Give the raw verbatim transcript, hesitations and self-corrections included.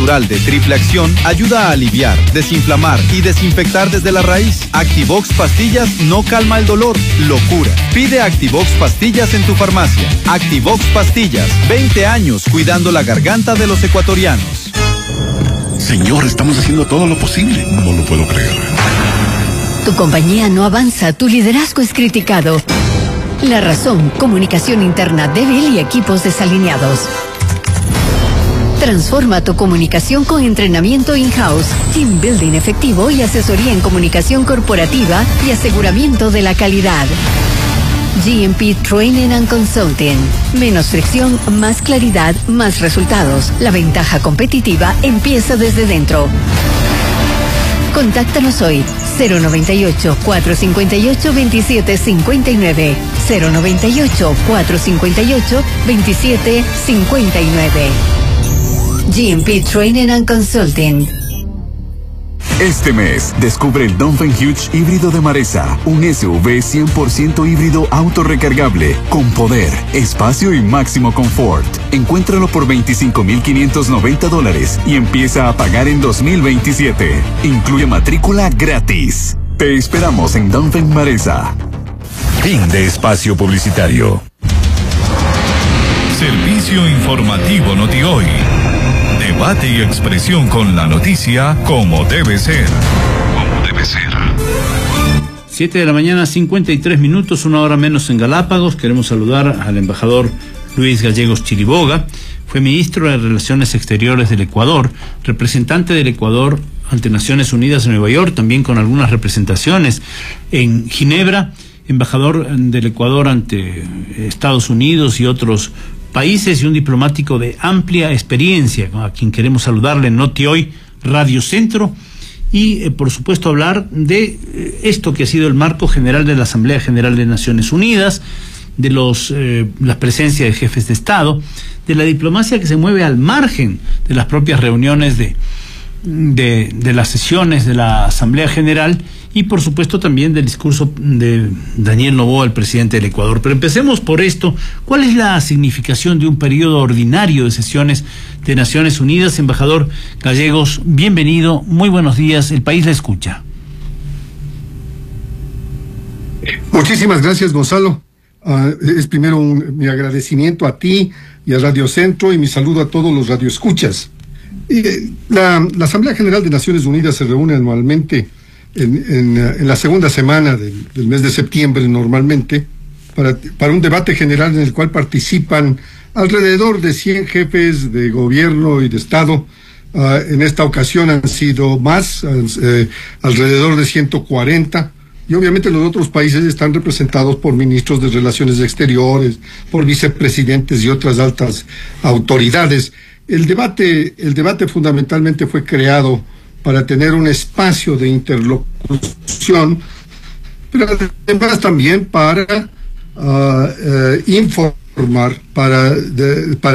natural de triple acción ayuda a aliviar, desinflamar y desinfectar desde la raíz. Activox Pastillas no calma el dolor, lo cura. Pide Activox Pastillas en tu farmacia. Activox Pastillas, veinte años cuidando la garganta de los ecuatorianos. Señor, estamos haciendo todo lo posible. No lo puedo creer. Tu compañía no avanza, tu liderazgo es criticado. La razón, comunicación interna débil y equipos desalineados. Transforma tu comunicación con entrenamiento in-house, team building efectivo y asesoría en comunicación corporativa y aseguramiento de la calidad. G M P Training and Consulting. Menos fricción, más claridad, más resultados. La ventaja competitiva empieza desde dentro. Contáctanos hoy. cero noventa y ocho, cuatrocientos cincuenta y ocho, veintisiete cincuenta y nueve. cero noventa y ocho, cuatrocientos cincuenta y ocho, veintisiete cincuenta y nueve. G M P Training and Consulting. Este mes, descubre el Dongfeng Huge híbrido de Maresa, un S U V cien por ciento híbrido autorrecargable, con poder, espacio y máximo confort. Encuéntralo por veinticinco mil quinientos noventa dólares y empieza a pagar en dos mil veintisiete. Incluye matrícula gratis. Te esperamos en Dongfeng Maresa. Fin de espacio publicitario. Servicio informativo Notihoy. Debate y expresión con la noticia como debe ser. Como debe ser. Siete de la mañana, cincuenta y tres minutos, una hora menos en Galápagos. Queremos saludar al embajador Luis Gallegos Chiriboga. Fue ministro de Relaciones Exteriores del Ecuador, representante del Ecuador ante Naciones Unidas en Nueva York, también con algunas representaciones en Ginebra, embajador del Ecuador ante Estados Unidos y otros países, y un diplomático de amplia experiencia, a quien queremos saludarle en Notihoy Radio Centro, y eh, por supuesto hablar de eh, esto que ha sido el marco general de la Asamblea General de Naciones Unidas, de los eh, la presencia de jefes de Estado, de la diplomacia que se mueve al margen de las propias reuniones de de, de las sesiones de la Asamblea General, y por supuesto también del discurso de Daniel Noboa, el presidente del Ecuador. Pero empecemos por esto. ¿Cuál es la significación de un periodo ordinario de sesiones de Naciones Unidas? Embajador Gallegos, bienvenido, muy buenos días, el país la escucha. Muchísimas gracias, Gonzalo. Uh, es primero un, mi agradecimiento a ti y a Radio Centro, y mi saludo a todos los radioescuchas. Y, la, la Asamblea General de Naciones Unidas se reúne anualmente en, en, en la segunda semana del, del mes de septiembre normalmente, para, para un debate general en el cual participan alrededor de cien jefes de gobierno y de Estado. Uh, en esta ocasión han sido más, uh, alrededor de ciento cuarenta, y obviamente los otros países están representados por ministros de Relaciones Exteriores, por vicepresidentes y otras altas autoridades. El debate, el debate fundamentalmente fue creado para tener un espacio de interlocución, pero además también para uh, uh, informar, para, de, para